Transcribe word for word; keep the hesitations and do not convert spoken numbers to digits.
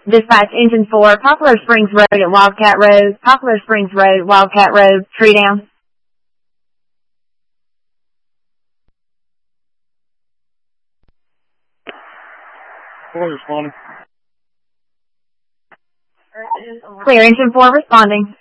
Dispatch Engine four, Poplar Springs Road at Wildcat Road, Poplar Springs Road, Wildcat Road, tree down. Four responding. Clear, Engine four responding.